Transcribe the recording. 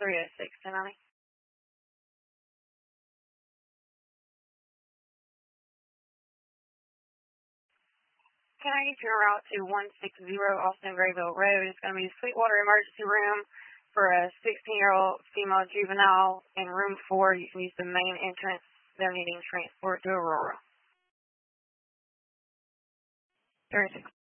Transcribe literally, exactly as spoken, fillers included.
three oh six, ten ninety. Can I get your route to one sixty Austin Grayville Road? It's going to be a Sweetwater emergency room for a sixteen-year-old female juvenile in room four. You can use the main entrance. They're needing transport to Aurora. thirty-six.